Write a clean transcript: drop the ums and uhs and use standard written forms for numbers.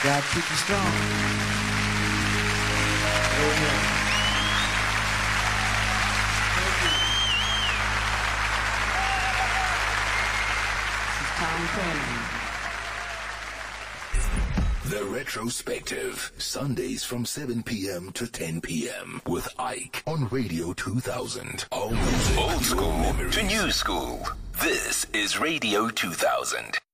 God keep you strong. Amen. Tom Cannon. The Retrospective, Sundays from 7 p.m. to 10 p.m. with Ike on Radio 2000. All music, Old school memories to new school. This is Radio 2000.